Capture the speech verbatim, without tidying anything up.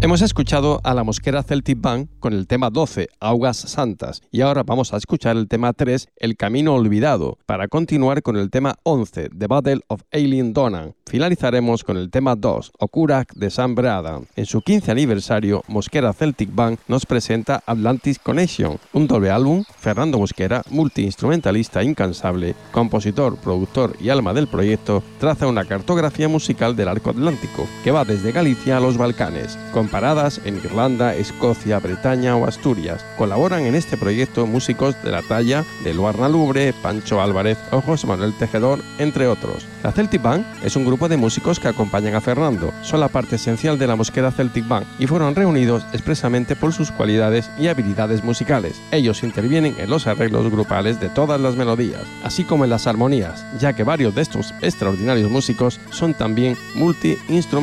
Hemos escuchado a la Mosquera Celtic Band con el tema doce, Augas Santas, y ahora vamos a escuchar el tema tres, El Camino Olvidado, para continuar con el tema once, The Battle of Eilean Donan. Finalizaremos con el tema dos, Okurac de Sam Breadan. En su quince aniversario, Mosquera Celtic Band nos presenta Atlantis Connection, un doble álbum. Fernando Mosquera, multiinstrumentalista incansable, compositor, productor y alma del proyecto, traza una cartografía musical del arco atlántico, que va desde Galicia a los Balcanes, con paradas en Irlanda, Escocia, Bretaña o Asturias. Colaboran en este proyecto músicos de la talla de Luarna Lubre, Pancho Álvarez o José Manuel Tejedor, entre otros. La Celtic Band es un grupo de músicos que acompañan a Fernando, son la parte esencial de la Mosquera Celtic Band y fueron reunidos expresamente por sus cualidades y habilidades musicales. Ellos intervienen en los arreglos grupales de todas las melodías, así como en las armonías, ya que varios de estos extraordinarios músicos son también multi-instrumentistas.